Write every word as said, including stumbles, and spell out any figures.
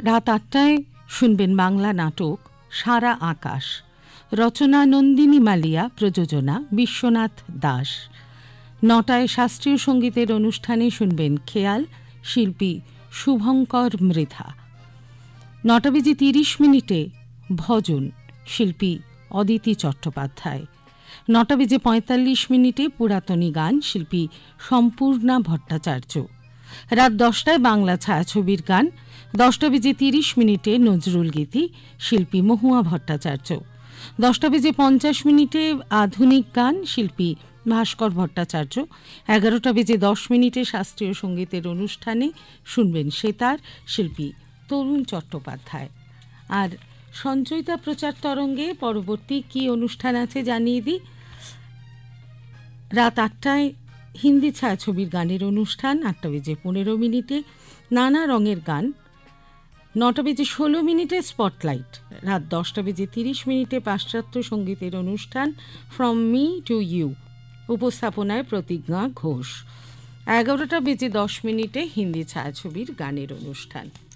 রাত আটটায় শুনবেন বাংলা নাটক সারা আকাশ, রচনা নন্দিনী মালিয়া, প্রযোজনা বিশ্বনাথ দাস। নটায় শাস্ত্রীয় সঙ্গীতের অনুষ্ঠানে শুনবেন খেয়াল, শিল্পী শুভঙ্কর মৃধা। নটা বেজে তিরিশ মিনিটে ভজন, শিল্পী অদিতি চট্টোপাধ্যায়। নটা বেজে পঁয়তাল্লিশ মিনিটে পুরাতনী গান, শিল্পী সম্পূর্ণা ভট্টাচার্য। রাত দশটায় বাংলা ছায়াছবির গান, দশটা বেজে তিরিশ মিনিটে নজরুল গীতি, শিল্পী মহুয়া ভট্টাচার্য। দশটা বেজে পঞ্চাশ মিনিটে আধুনিক গান, শিল্পী ভাস্কর ভট্টাচার্য। এগারোটা বেজে দশ মিনিটে শাস্ত্রীয় সঙ্গীতের অনুষ্ঠানে শুনবেন সেতার, শিল্পী তরুণ চট্টোপাধ্যায়। আর সঞ্চয়িতা প্রচার তরঙ্গে পরবর্তী কি অনুষ্ঠান আছে জানিয়ে দিই। রাত আটটায় হিন্দি ছায়াছবির গানের অনুষ্ঠান, আটটা বেজে পনেরো মিনিটে নানা রঙের গান, নটা বেজে ষোলো মিনিটে স্পটলাইট। রাত দশটা বেজে তিরিশ মিনিটে পাশ্চাত্য সঙ্গীতের অনুষ্ঠান ফ্রম মি টু ইউ, উপস্থাপনায় প্রতিজ্ঞা ঘোষ। এগারোটা বেজে দশ মিনিটে হিন্দি ছায়াছবির গানের অনুষ্ঠান।